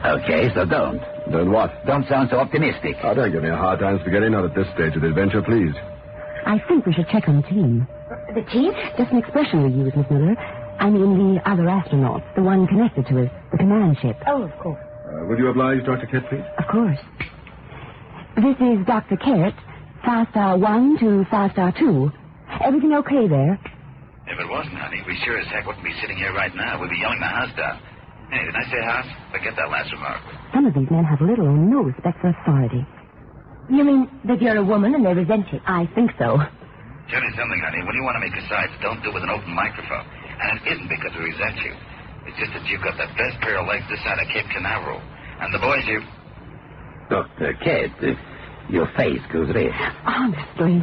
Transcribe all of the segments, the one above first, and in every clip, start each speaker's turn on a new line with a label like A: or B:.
A: Okay, so don't.
B: Don't what?
A: Don't sound so optimistic.
B: Oh, don't give me a hard time, Spaghetti. Not at this stage of the adventure, please.
C: I think we should check on the team.
D: The team?
C: Just an expression we use, Miss Miller. I mean the other astronauts, the one connected to us, the command ship.
D: Oh, of course.
B: Would you oblige Dr. Kett, please?
C: Of course. This is Dr. Kett, 5-star 1 to 5-star 2. Everything okay there?
A: If it wasn't, honey, we sure as heck wouldn't be sitting here right now. We'd be yelling the house down. Hey, did I say house? Forget that last remark.
C: Some of these men have little or no respect for authority.
D: You mean that you're a woman and they resent you?
C: I think so.
A: Tell me something, honey. When you want to make asides, don't do it with an open microphone. And it isn't because we resent you. It's just that you've got the best pair of legs this side of Cape Canaveral. And the boys here...
E: Dr. Kett, your face goes red.
C: Honestly.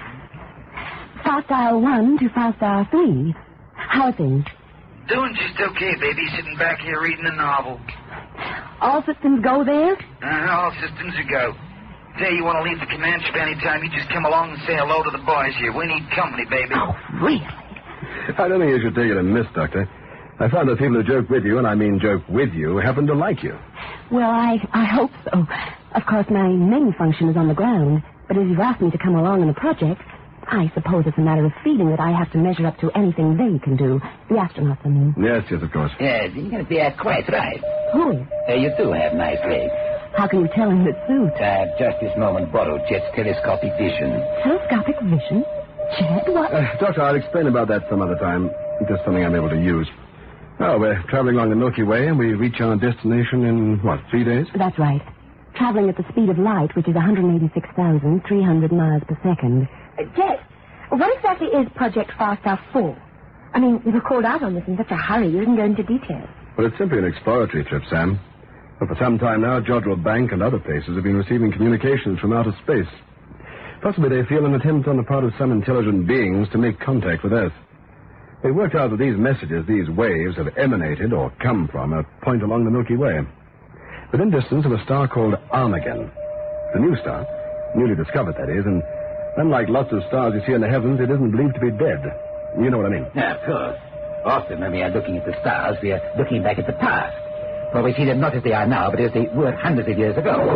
C: 5-star 1 to 5-star 3. How are things?
A: Doing just okay, baby. Sitting back here reading a novel.
C: All systems go there?
A: All systems are go. Say you want to leave the command ship anytime, you just come along and say hello to the boys here. We need company, baby.
C: Oh, really?
B: I don't think you should take it amiss, Doctor. I found that people who joke with you, and I mean joke with you, happen to like you.
C: Well, I hope so. Of course, my main function is on the ground. But as you've asked me to come along in the project, I suppose it's a matter of feeling that I have to measure up to anything they can do. The astronauts, I mean.
B: Yes, of course.
E: Yes, you're quite right.
C: Who is?
E: You do have nice legs.
C: How can you tell in that suit?
E: Just this moment borrowed Chet's telescopic vision.
C: Telescopic vision? Chet, what?
B: Doctor, I'll explain about that some other time. Just something I'm able to use. Oh, we're traveling along the Milky Way, and we reach our destination in, 3 days?
C: That's right. Traveling at the speed of light, which is 186,300 miles per second.
D: Jet, what exactly is Project Farstar for? I mean, you were called out on this in such a hurry, you didn't go into details.
B: Well, it's simply an exploratory trip, Sam. But for some time now, Jodrell Bank and other places have been receiving communications from outer space. Possibly they feel an attempt on the part of some intelligent beings to make contact with Earth. They worked out that these messages, these waves, have emanated or come from a point along the Milky Way. Within distance of a star called Armageddon. It's a new star, newly discovered, that is, and unlike lots of stars you see in the heavens, it isn't believed to be dead. You know what I mean?
E: Yeah, of course. Often when we are looking at the stars, we are looking back at the past. For we see them not as they are now, but as they were hundreds of years ago.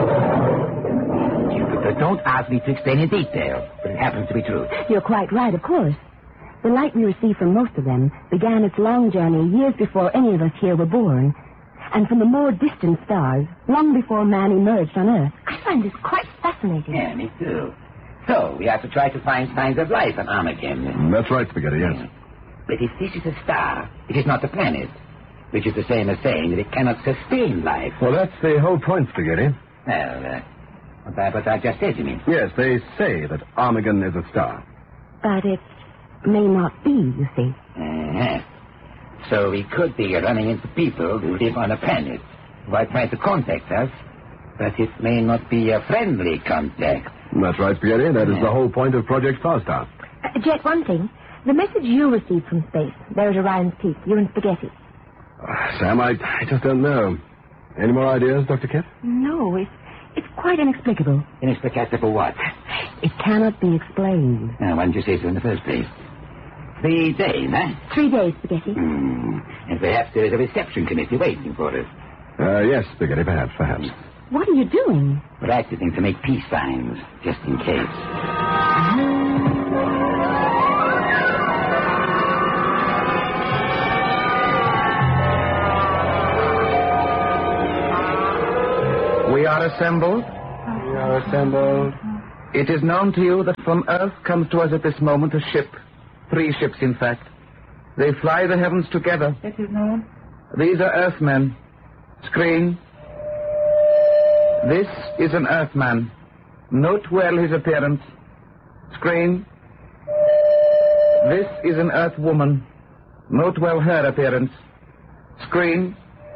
E: Don't ask me to explain in detail, but it happens to be true.
C: You're quite right, of course. The light we receive from most of them began its long journey years before any of us here were born. And from the more distant stars, long before man emerged on Earth.
D: I find this quite fascinating.
E: Yeah, me too. So, we have to try to find signs of life on Armageddon.
B: That's right, Spaghetti, yes.
E: But if this is a star, it is not a planet. Which is the same as saying that it cannot sustain life.
B: Well, that's the whole point, Spaghetti.
E: Well, what I just said, you mean?
B: Yes, they say that Armageddon is a star.
C: But it may not be, you see.
E: Uh-huh. So we could be running into people who live on a planet who are trying to contact us, but it may not be a friendly contact.
B: That's right, Spaghetti. That is the whole point of Project Farstar.
D: Jet, one thing. The message you received from space, there at Orion's Peak, you and Spaghetti.
B: Sam, I just don't know. Any more ideas, Dr. Kett?
C: No, it's quite inexplicable.
E: Inexplicable what?
C: It cannot be explained.
E: Why didn't you say so in the first place? 3 days, huh?
D: 3 days, Spaghetti.
E: And perhaps there is a reception committee waiting for us.
B: Yes, Spaghetti, perhaps.
C: What are you doing?
E: Practicing to make peace signs, just in case.
F: We are assembled.
B: We are assembled.
F: It is known to you that from Earth comes to us at this moment a ship. 3 ships, in fact. They fly the heavens together.
D: It is known.
F: These are Earthmen. Screen. This is an Earthman. Note well his appearance. Screen. This is an Earthwoman. Note well her appearance. Screen.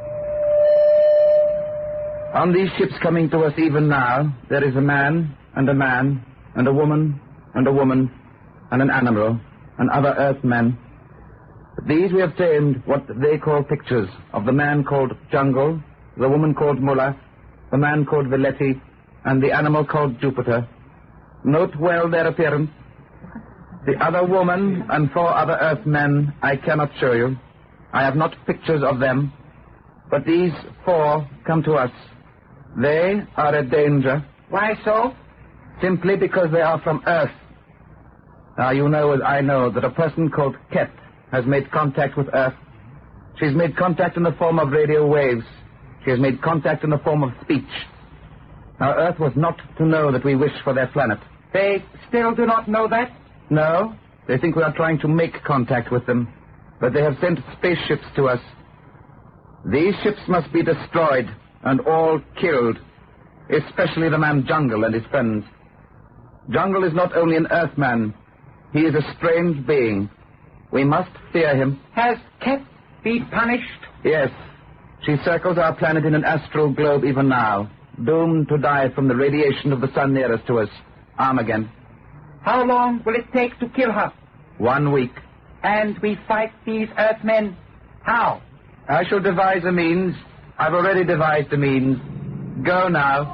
F: On these ships coming to us even now, there is a man, and a man, and a woman, and a woman, and an animal, and other Earthmen. These we have tamed what they call pictures of the man called Jungle, the woman called Mullah, the man called Villetti, and the animal called Jupiter. Note well their appearance. The other woman and 4 other Earthmen I cannot show you. I have not pictures of them. But these 4 come to us. They are a danger.
E: Why so?
F: Simply because they are from Earth. Now, you know as I know that a person called Ket has made contact with Earth. She's made contact in the form of radio waves. She has made contact in the form of speech. Now, Earth was not to know that we wish for their planet.
E: They still do not know that?
F: No. They think we are trying to make contact with them. But they have sent spaceships to us. These ships must be destroyed and all killed, especially the man Jungle and his friends. Jungle is not only an Earthman. He is a strange being. We must fear him.
E: Has Ket been punished?
F: Yes. She circles our planet in an astral globe even now, doomed to die from the radiation of the sun nearest to us, Armageddon.
E: How long will it take to kill her?
F: 1 week.
E: And we fight these Earthmen? How?
F: I shall devise a means. I've already devised a means. Go now.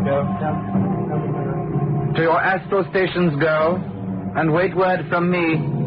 F: Go. To your astral stations go, and wait word from me.